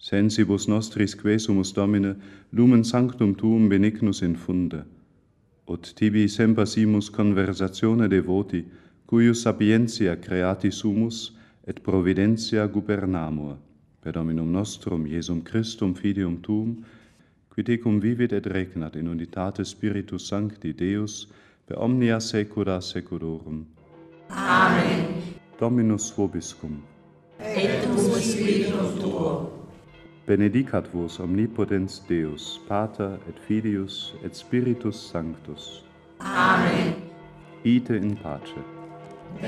Sensibus nostris quesumus Domine, lumen sanctum tuum benignus infunde, ut tibi sempasimus conversatione devoti, cuius sapientia creati sumus, et providentia gubernamur, per Dominum nostrum, Iesum Christum, Filium tuum, qui tecum vivit et regnat in unitate Spiritus Sancti Deus, per omnia saecula saeculorum. Amen. Dominus vobiscum. Et cum spiritum tuo. Benedicat vos omnipotens Deus, Pater et Filius et Spiritus Sanctus. Amen. Ite in pace.